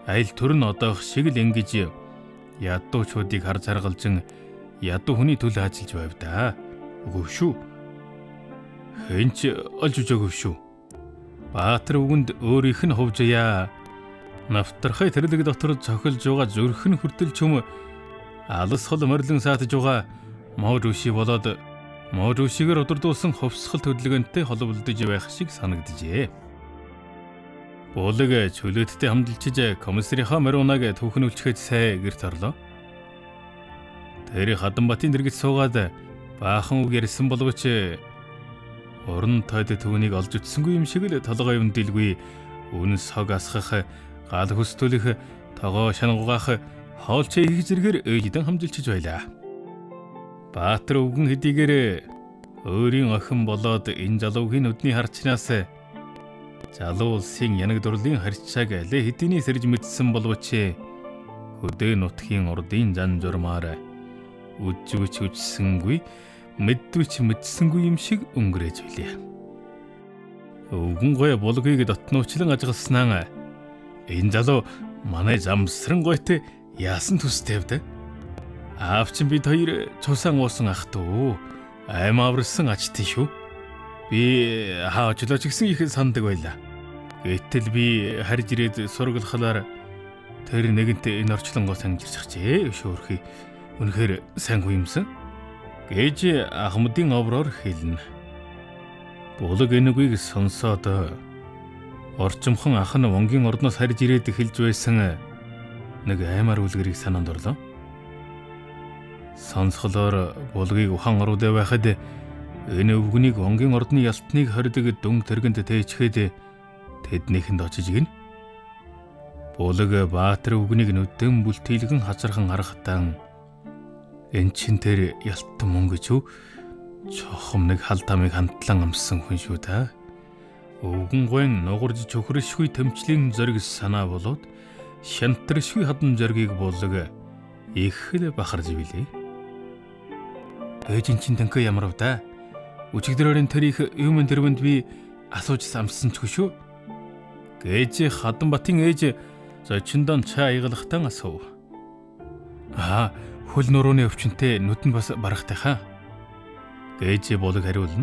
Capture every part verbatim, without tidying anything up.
Айл төр нь одоох шиг л ингэж ядуучуудыг хар заргалжин ядуу хүний төлөө ажиллаж байв да. Үгүй шүү. Хэнч олж үжээгүй шүү. Баатар үгэнд өөрийнх нь хувжая. Навтрахай тэрлэг дотор цохилж байгаа зүрхэн хүртэл чөм алс хол морилон саатж байгаа моруши болоод морушигээр удирдуулсан хувьсгал хөдөлгөөнтэй холбогдож байх шиг санагдажээ. Буулаг чөлөөттэй хамдалчиж комиссарийнхаа марунаг түүхнүүлчихэд сай гэрт орлоо. Тэр Хадамбатын дэргэд суугаад баахан үг ярьсан боловч уран тойд түүнийг олж үтсэнгүй юм шиг л толгой юм дэлгүй үнс хог асгах гал хөстөлөх тогоо шангуугах хоолчей их зэрэгээр ээлжидэн хамжилчиж байлаа. Баатар өвгөн хэдийгээр өөрийн охин болоод энэ залуугийн нүдний харчнаас залуу улсын янаг дурлалын харьцааг алей хэдийний сэрж мэдсэн боловч хөдөө нутгийн урдын зан журмаар үжигч үжсэнгүй мэдвч мэдсэнгүй юм шиг өнгөрөөж билээ. Өвгөн гой булгийг дотнуучлан ажигласнаа энэ залуу манай замсран гойтой яасан төстэй вэ? Аавчин бид хоёр цусан уусан ах дүү. Айм аварсан ачтай шүү. Би хаачлаач гисэн их сандаг байлаа. Гэтэл би харж ирээд сургалхалаар тэр нэгэнтээ энэ орчлонгоо санжирчжээ шөөрхий. Үнэхээр сайн хуймсан. Гэж Ахмадын овроор хэлнэ. Булаг энэгийг сонсоод орчимхон ах нь вонгийн ордноос харж ирээд хэлж байсан нэг аймаар үлгэрийг санаанд орлоо. Сонсголоор булгийг ухан орудаа байхад энэ өвгнийг вонгийн ордны ялтныг хордог дүн тэргэнд тээчгээд тэднийхэнд очиж гин. Булаг Баатар өвгнийг нүдэн бүлтийлгэн хазархан харахтан эн чин тэр ялтан мөнгө ч чохом нэг хал тамыг хамтлан амссан хүн шүү та. Өвгөн гойн нугарж чөхрөшгүй тэмчлийн зориг санаа болоод шантаршгүй хадан зоргийг булаг их л бахарж билээ. Ээжин чин тэнхэ ямар вэ та? Өчигдрийн тэрих юм тэрвэнд би асууж самсан ч шүү. Гэж Хадамбатын ээж зочиндон чаа игалахтан асуув. Аа, хөл нурууны өвчнөд нүдэн бас барахтай хаа. Гэж булаг хариулна.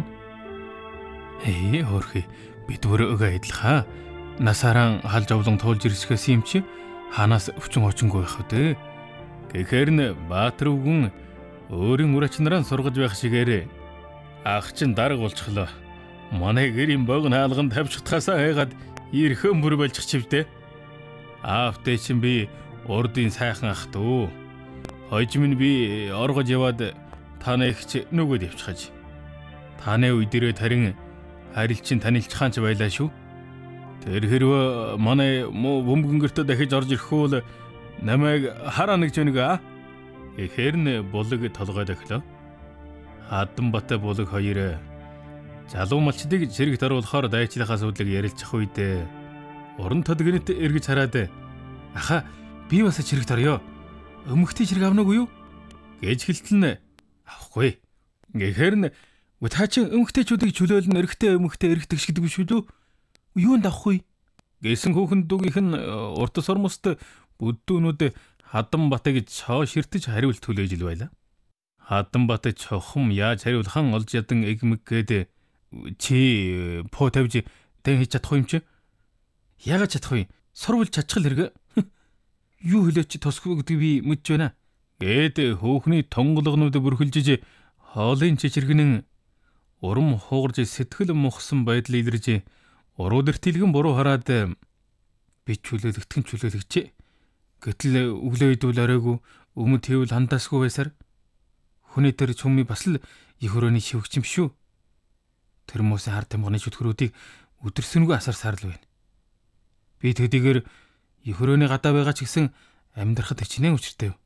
Ээ хөөрхий бид өөрөө айдлахаа. Насааран халж овлон туулж ирсгээс юм чи ханаас өвчин очингүй байх үү? Гэхээр н Баатар өвгөн өөрийн үр ачнараа сургаж байх шигээр ах чин дарга болчихлоо. Манай гэрийн бог наалган тавьчихтахаасаа хайгаад ирхэн бүр болчих чивдэ. Аавтай чин би урдын сайхан ах дүү. Хойж минь би оргож яваад таны ихч нөгөөд явчихаж. Таны үдирээ тарин харилчин танилчхаан ч байлаа шүү. Тэр хэрвээ манай бөмбөнгөртөө дахиж орж ирэх үл намайг хараа нэгж өнөг аа. Гэхээр н булаг толгой дохлоо. Хадамбат булаг хоёр залуу малчдыг зэрэгт оруулахаар дайчлахаас үдлэг ярилцах үед уран тодгонот эргэж хараад аха би бас зэрэгт орё. Өмгтэй зэрэг авнаагүй юу? Гэж хэлтэлнэ. Авахгүй. Гэхээр н та чи өмгтэйчүүдийг чөлөөлн эрэгтэй өмгтэй эрэгтэй шигдэг шүү дээ. Юунд авахгүй? Гэсэн хүүхэн дүгийнх нь уртас ормост бүдүүнүүд Хадамбатыг цоо ширтэж хариулт хүлээж ил байла. Хадамбат чохом яаж хариулхан олж ядан эгмэг гээд чи по тавьж тэн хийж чадах юм чи? Яагаад чадахгүй? Сурвал чачхал хэрэг. Юу хэлээч тосгүй гэдэг би мэдж байна. Гээд хөөхний тонголгонууд бүрхэлжиж хоолын чичиргэнэн урам хуугарж сэтгэл мухсан байдал илэрж урууд эртэлгэн буруу хараад би чөлөөлөгдөн чөлөөлөгчээ. Гэтэл өглөө идвэл оройгүй өмнө тэвэл хандаасгүй байсаар хүний тэр чүмний бас л их өрөөний шивгч юм шүү. Тэр хүмүүсийн хар тамганы чөтгөрүүдийг өдөрсөнгөө асар сарл байна. Би тэдгээр их өрөөний гадаа байгаа ч гэсэн амьдрахад хичнээн учиртай.